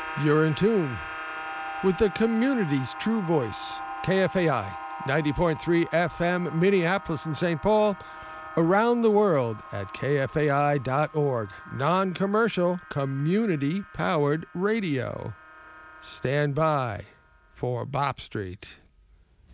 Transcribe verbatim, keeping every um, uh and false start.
You're in tune with the community's true voice, K F A I, ninety point three F M, Minneapolis and Saint Paul, around the world at K F A I dot org. Non-commercial, community-powered radio. Stand by for Bop Street.